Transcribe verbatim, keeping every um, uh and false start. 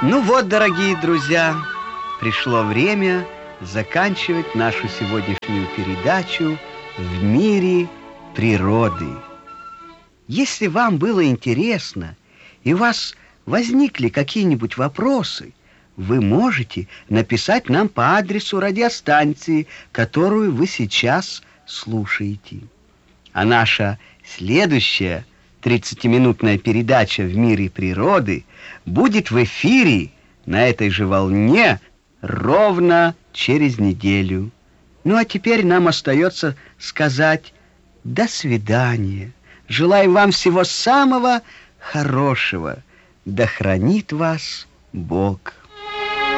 Ну вот, дорогие друзья, пришло время заканчивать нашу сегодняшнюю передачу «В мире природы». Если вам было интересно и у вас возникли какие-нибудь вопросы, вы можете написать нам по адресу радиостанции, которую вы сейчас слушаете. А наша следующая тридцатиминутная передача «В мире природы» будет в эфире на этой же волне ровно через неделю. Ну а теперь нам остается сказать до свидания. Желаю вам всего самого хорошего. Да хранит вас Бог.